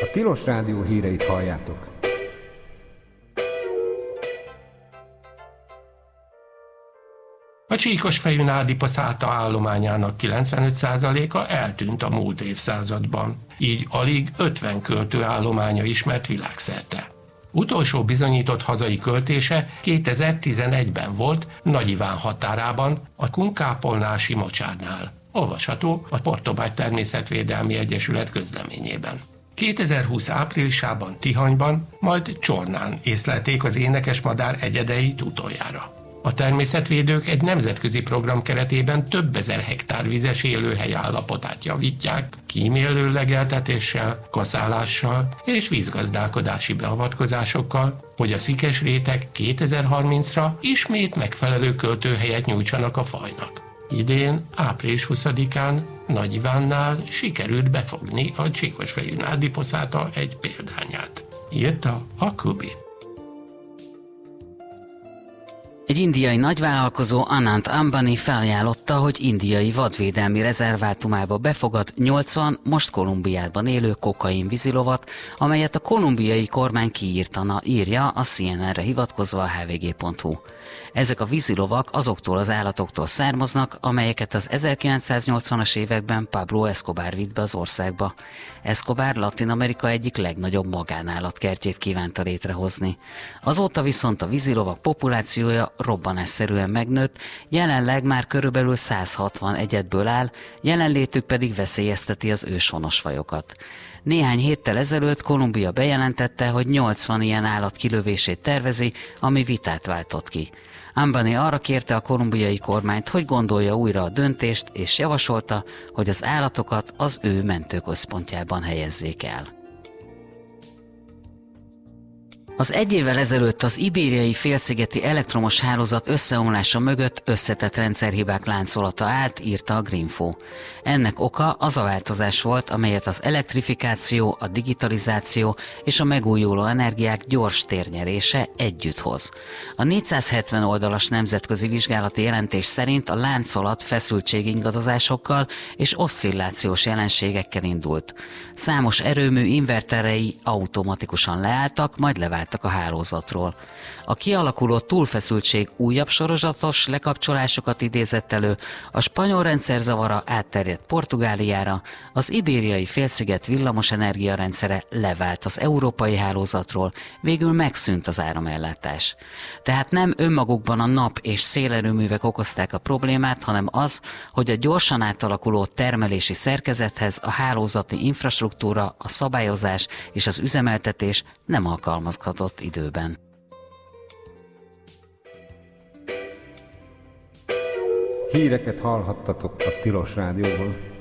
A Tilos Rádió híreit halljátok. A csíkosfejű nádipaszáta állományának 95%-a eltűnt a múlt évszázadban, így alig 50 költőállománya ismert világszerte. Utolsó bizonyított hazai költése 2011-ben volt Nagy Iván határában, a kunkápolnási mocsárnál. Olvasható a Portobágy Természetvédelmi Egyesület közleményében. 2020 áprilisában Tihanyban, majd Csornán észlelték az énekesmadár egyedeit utoljára. A természetvédők egy nemzetközi program keretében több ezer hektár vizes élőhely állapotát javítják, kímélő legeltetéssel, kaszálással és vízgazdálkodási beavatkozásokkal, hogy a szikes rétek 2030-ra ismét megfelelő költőhelyet nyújtsanak a fajnak. Idén, április 20-án Nagy Ivánnál sikerült befogni a csíkosfejű nádipaszáta egy példányát, írta a Kubi. Egy indiai nagyvállalkozó, Anant Ambani felajánlotta, hogy indiai vadvédelmi rezervátumába befogad 80 most Kolumbiában élő kokain vízilovat, amelyet a kolumbiai kormány kiírtana, írja a CNN-re hivatkozva a hvg.hu. Ezek a vízilovak azoktól az állatoktól származnak, amelyeket az 1980-as években Pablo Escobar vitt be az országba. Escobar Latin-Amerika egyik legnagyobb magánállatkertjét kívánta létrehozni. Azóta viszont a vízilovak populációja robbanásszerűen megnőtt, jelenleg már körülbelül 160 egyedből áll, jelenlétük pedig veszélyezteti az őshonos fajokat. Néhány héttel ezelőtt Kolumbia bejelentette, hogy 80 ilyen állat kilövését tervezi, ami vitát váltott ki. Ambani arra kérte a kolumbiai kormányt, hogy gondolja újra a döntést, és javasolta, hogy az állatokat az ő mentőközpontjában helyezzék el. Az egy évvel ezelőtt az ibériai félszigeti elektromos hálózat összeomlása mögött összetett rendszerhibák láncolata állt, írta a Greenfo. Ennek oka az a változás volt, amelyet az elektrifikáció, a digitalizáció és a megújuló energiák gyors térnyerése együtt hoz. A 470 oldalas nemzetközi vizsgálati jelentés szerint a láncolat feszültségingadozásokkal és oszcillációs jelenségekkel indult. Számos erőmű inverterei automatikusan leálltak, majd leváltak a hálózatról. A kialakuló túlfeszültség újabb sorozatos lekapcsolásokat idézett elő, a spanyol rendszer zavara átterjedt Portugáliára, az ibériai félsziget villamosenergia rendszere levált az európai hálózatról, végül megszűnt az áramellátás. Tehát nem önmagukban a nap- és szélerőművek okozták a problémát, hanem az, hogy a gyorsan átalakuló termelési szerkezethez a hálózati infrastruktúra, a szabályozás és az üzemeltetés nem alkalmazkodott időben. Híreket hallhattatok a Tilos Rádióból.